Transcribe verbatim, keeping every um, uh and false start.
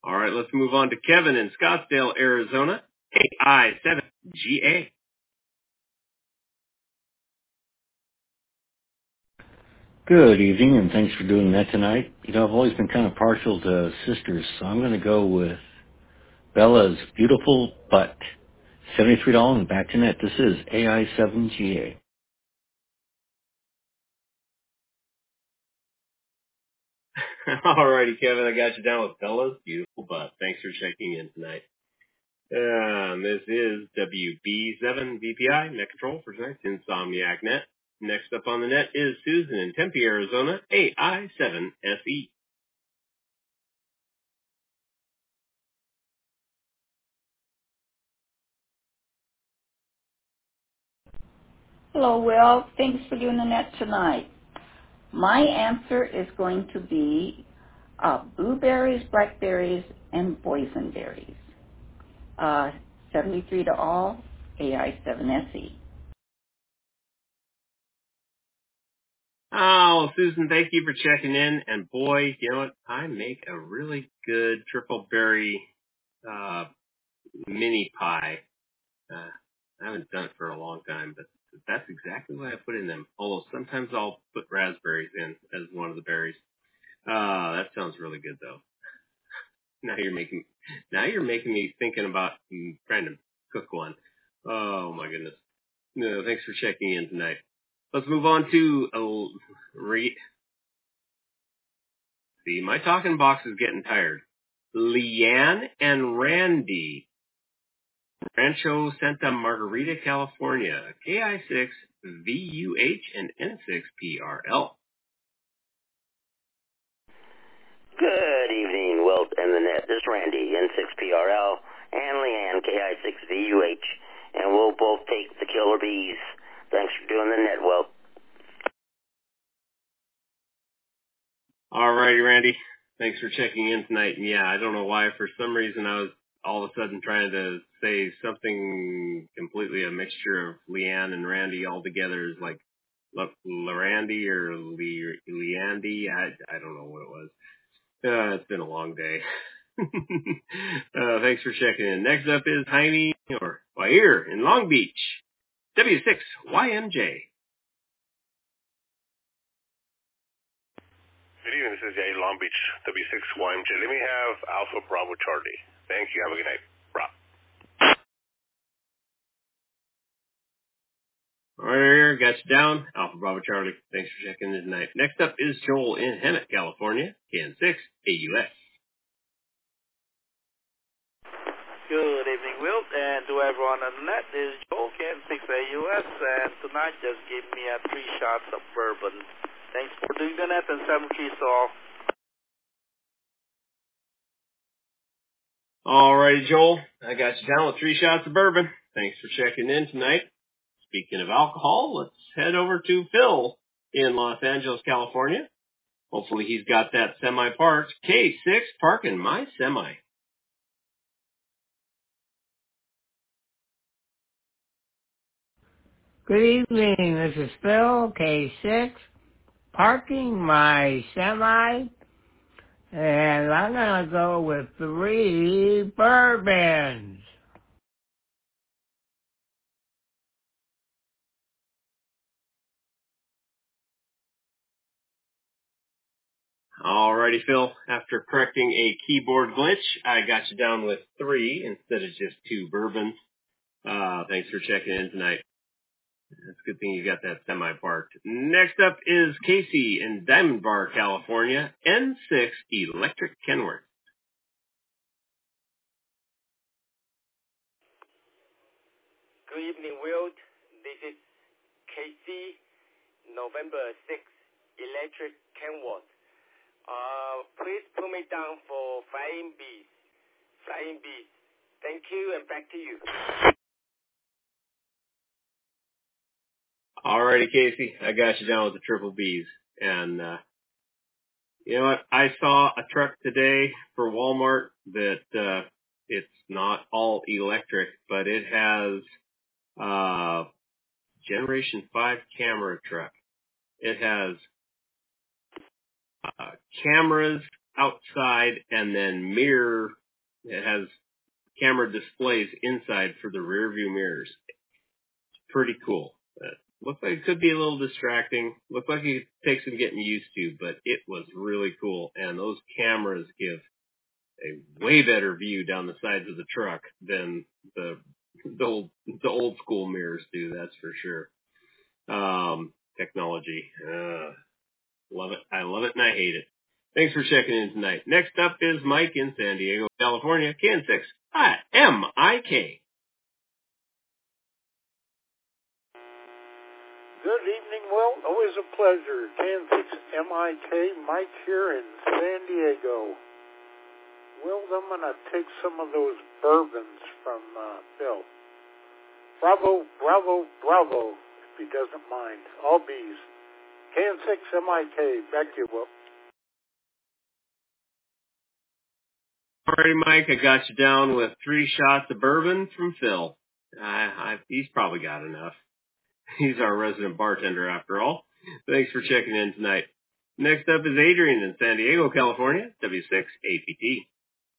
All right, let's move on to Kevin in Scottsdale, Arizona, A I seven G A. Good evening, and thanks for doing that tonight. You know, I've always been kind of partial to sisters, so I'm going to go with Bella's Beautiful Butt. seventy-three dollars and back to net. This is A I seven G A. All righty, Kevin, I got you down with Bella's Beautiful Butt. Thanks for checking in tonight. Um, this is W B seven V P I, net control for tonight's Insomniac Net. Next up on the net is Susan in Tempe, Arizona, A I seven S E. Hello, Will. Thanks for doing the net tonight. My answer is going to be uh, blueberries, blackberries, and boysenberries. Uh, seventy-three to all, A I seven S E. Oh, Susan, thank you for checking in. And boy, you know what? I make a really good triple berry uh, mini pie. Uh, I haven't done it for a long time, but that's exactly what I put in them. Although sometimes I'll put raspberries in as one of the berries. Uh, that sounds really good though. Now you're making, now you're making me thinking about mm, trying to cook one. Oh my goodness. No, thanks for checking in tonight. Let's move on to uh, re- see, my talking box is getting tired. Leanne and Randy, Rancho Santa Margarita, California, K I six V U H and N six P R L. Good evening, Wilt and the net. This is Randy, N six P R L, and Leanne, K I six V U H, and we'll both take the killer bees. Thanks for doing the net, Wilt. All righty, Randy. Thanks for checking in tonight. And yeah, I don't know why. For some reason, I was all of a sudden trying to say something completely a mixture of Leanne and Randy all together is like Larandy or Le- Leandy. I, I don't know what it was. Uh, it's been a long day. uh, thanks for checking in. Next up is Jaime or Wair in Long Beach, W six Y M J. Good evening, this is Jay, Long Beach, W six Y M J. Let me have Alpha Bravo Charlie. Thank you. Have a good night. Rob. All right, here, got you down. Alpha Bravo Charlie. Thanks for checking in tonight. Next up is Joel in Hemet, California, K N six A U S. Good evening, Wilt, and to everyone on the net. This is Joel, K N six A U S, and tonight just give me a three shots of bourbon. Thanks for doing the net, and seven keys all. All righty, Joel. I got you down with three shots of bourbon. Thanks for checking in tonight. Speaking of alcohol, let's head over to Phil in Los Angeles, California. Hopefully he's got that semi parked. K six parking my semi. Good evening, this is Phil, K six, parking my semi, and I'm going to go with three bourbons. Alrighty, Phil. After correcting a keyboard glitch, I got you down with three instead of just two bourbons. Uh, thanks for checking in tonight. It's a good thing you got that semi-parked. Next up is Casey in Diamond Bar, California, N six Electric Kenworth. Good evening, Wilt. This is Casey, November sixth, Electric Kenworth. Uh, please put me down for Flying Bees. Flying Bees. Thank you, and back to you. Alrighty, Casey. I got you down with the triple B's. And, uh, you know what? I saw a truck today for Walmart that, uh, it's not all electric, but it has, uh, Generation five camera truck. It has, uh, cameras outside and then mirror. It has camera displays inside for the rear view mirrors. It's pretty cool. Uh, looks like it could be a little distracting. Looks like it takes some getting used to, but it was really cool. And those cameras give a way better view down the sides of the truck than the the old, the old school mirrors do. That's for sure. Um, technology, uh, love it. I love it and I hate it. Thanks for checking in tonight. Next up is Mike in San Diego, California, K N six M I K. Good evening, Will. Always a pleasure. K N six M I K, Mike here in San Diego. Will, I'm going to take some of those bourbons from uh, Bill. Bravo, bravo, bravo, if he doesn't mind. All bees. K N six M I K, back to you, Will. All right, Mike, I got you down with three shots of bourbon from Phil. I, I, he's probably got enough. He's our resident bartender after all. Thanks for checking in tonight. Next up is Adrian in San Diego, California, W six A P T.